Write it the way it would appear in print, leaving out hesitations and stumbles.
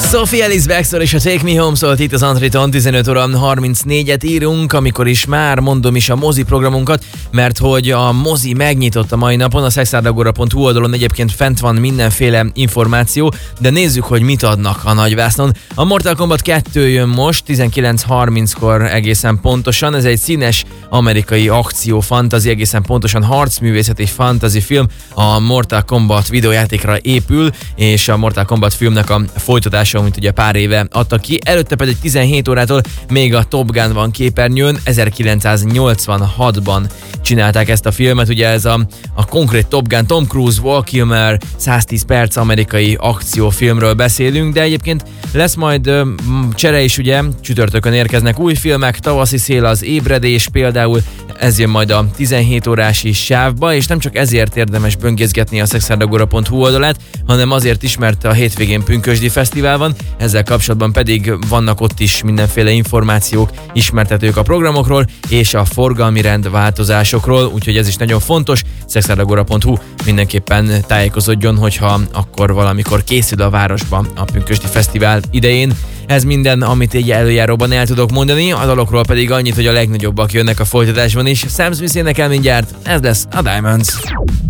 Sophie Ellis Bextor és a Take Me Home szólt itt az Antriton, 15 óra 34-et írunk, amikor is már mondom is a mozi programunkat, mert hogy a mozi megnyitott a mai napon, a sexárdagora.hu oldalon egyébként fent van mindenféle információ, de nézzük, hogy mit adnak a nagyvásznon. A Mortal Kombat 2 jön most, 19:30-kor egészen pontosan, ez egy színes amerikai akció fantasy, egészen pontosan harcművészeti fantasy film, a Mortal Kombat videójátékra épül, és a Mortal Kombat filmnek a folytatása, mint ugye pár éve adta ki. Előtte pedig 17 órától még a Top Gun van képernyőn, 1986-ban csinálták ezt a filmet, ugye ez a konkrét Top Gun, Tom Cruise, Val Kilmer, 110 perc amerikai akciófilmről beszélünk, de egyébként lesz majd csere is, ugye, csütörtökön érkeznek új filmek, Tavaszi szél, az ébredés például, ez jön majd a 17 órási sávba, és nem csak ezért érdemes böngészgetni a sexárdagora.hu oldalát, hanem azért is, mert a hétvégén Pünkösdi Fesztivál van, ezzel kapcsolatban pedig vannak ott is mindenféle információk, ismertetők a programokról és a forgalmi rendváltozásokról, úgyhogy ez is nagyon fontos, sexárdagora.hu mindenképpen tájékozódjon, hogyha akkor valamikor készül a városban a Pünkösdi Fesztivál idején. Ez minden, amit egy előjáróban el tudok mondani, a dalokról pedig annyit, hogy a legnagyobbak jönnek a folytatásban is. Sam Smith énekel mindjárt, ez lesz a Diamonds.